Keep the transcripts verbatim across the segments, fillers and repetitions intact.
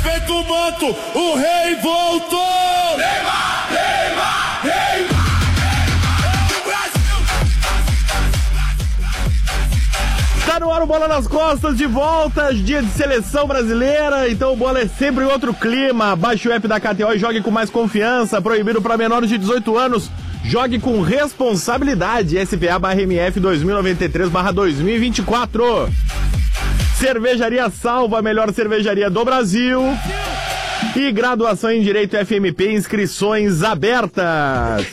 Respeita o manto, o rei voltou! Neymar, Neymar, Neymar! Tá no ar o Bola nas Costas, de volta, dia de seleção brasileira, então o Bola é sempre em outro clima. Baixe o app da K T O e jogue com mais confiança, proibido para menores de dezoito anos. Jogue com responsabilidade, S P A barra M F dois mil e noventa e três barra dois mil e vinte e quatro. Cervejaria Salva, a melhor cervejaria do Brasil. E graduação em Direito F M P, inscrições abertas.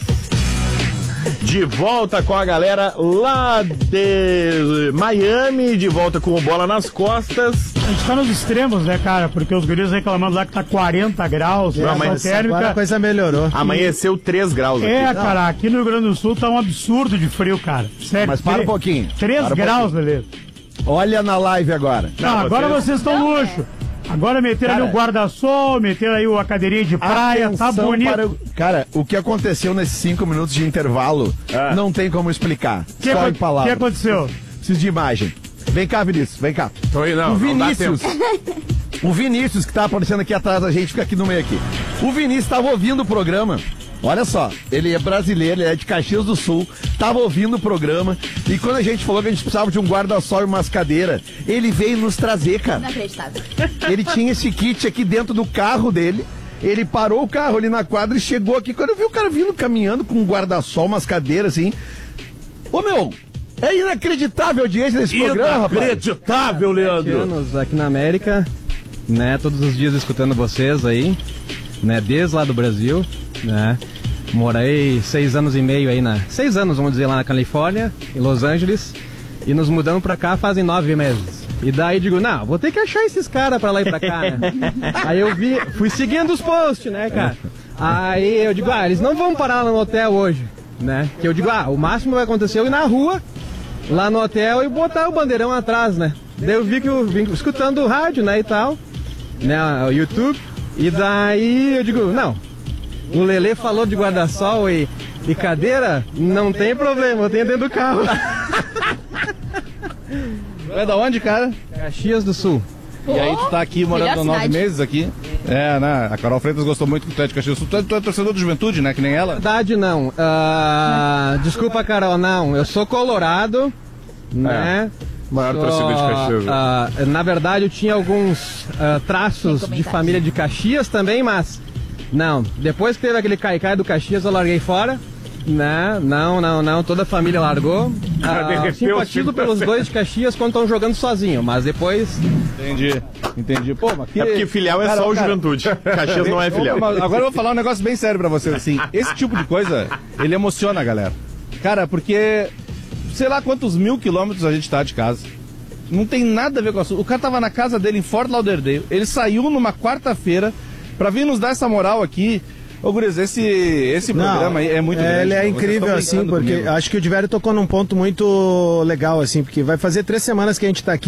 De volta com a galera lá de Miami, de volta com o Bola nas Costas. A gente tá nos extremos, né, cara? Porque os guris reclamando lá que tá quarenta graus, não, mas térmica. Agora a coisa melhorou. Amanheceu três graus aqui. É, cara, aqui no Rio Grande do Sul tá um absurdo de frio, cara. Sério. Mas para um pouquinho. três Para um graus, beleza. Olha na live agora. Não, Não, agora vocês- vocês estão luxo. Agora meteram Cara, ali o guarda-sol, meteram aí a cadeirinha de praia, tá Atenção bonito. para o- Cara, o que aconteceu nesses cinco minutos de intervalo Ah. não tem como explicar. O que, Só acon- em palavras. que aconteceu? Preciso de imagem. Vem cá, Vinícius, vem cá. Tô aí, não, o não dá Vinícius. O Vinícius, que tá aparecendo aqui atrás da gente, fica aqui no meio aqui. O Vinícius estava ouvindo o programa. Olha só, ele é brasileiro, ele é de Caxias do Sul, tava ouvindo o programa, e quando a gente falou que a gente precisava de um guarda-sol e umas cadeiras, ele veio nos trazer, cara. Inacreditável. Ele tinha esse kit aqui dentro do carro dele, ele parou o carro ali na quadra e chegou aqui. Quando eu vi o cara vindo caminhando com um guarda-sol, umas cadeiras assim. Ô meu, é inacreditável a audiência desse programa, rapaz. Inacreditável, Leandro. anos aqui na América, né? Todos os dias escutando vocês aí, né? Desde lá do Brasil, né? Morei seis anos e meio aí na... Seis anos, vamos dizer, lá na Califórnia, em Los Angeles, e nos mudamos pra cá fazem nove meses. E daí digo, não, vou ter que achar esses caras pra lá e pra cá, né? Aí eu vi, fui seguindo os posts, né, cara? Aí eu digo, ah, eles não vão parar lá no hotel hoje, né? Que eu digo, ah, o máximo vai acontecer eu ir na rua, lá no hotel, e botar o bandeirão atrás, né? Daí eu vi que eu vim escutando o rádio, né, e tal, né, o YouTube, e daí eu digo, não, o Lelê falou de guarda-sol e, e cadeira, não tem problema, eu tenho dentro do carro. É da onde, cara? Caxias do Sul. E aí tu tá aqui morando há melhor nove cidade. meses aqui. É, né? A Carol Freitas gostou muito que tu é de Caxias do Sul. Tu é, tu é torcedor do Juventude, né? Que nem ela. Verdade não, ah, desculpa Carol, não, eu sou colorado, né? Maior Sou, torcedor de Caxias. né? ah, na verdade eu tinha alguns ah, traços de família de Caxias também, mas não, depois que teve aquele caicai do Caxias eu larguei fora, né? Não, não, não, toda a família largou. Ah, derreteu simpatizo o pelos dois de Caxias quando estão jogando sozinho, mas depois... Entendi, entendi. Pô, mas que... É porque filial é Cara, só o cara, Juventude. Caxias não é filial. Mas agora eu vou falar um negócio bem sério pra vocês, assim. Esse tipo de coisa, ele emociona a galera. Cara, porque... Sei lá quantos mil quilômetros a gente tá de casa. Não tem nada a ver com o assunto. O cara tava na casa dele em Fort Lauderdale. Ele saiu numa quarta-feira pra vir nos dar essa moral aqui. Ô, Guriz, esse, esse programa aí é muito é, grande. ele é Vocês incrível, estão assim, brincando porque comigo. acho que o Diverio tocou num ponto muito legal, assim, porque vai fazer três semanas que a gente tá aqui.